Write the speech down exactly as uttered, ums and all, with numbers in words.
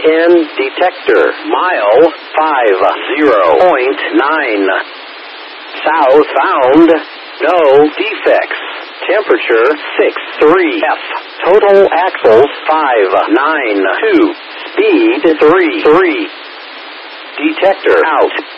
N detector. Mile five zero point nine. Southbound. No defects. Temperature six three F. Total axles five nine two. Speed three three. Detector out.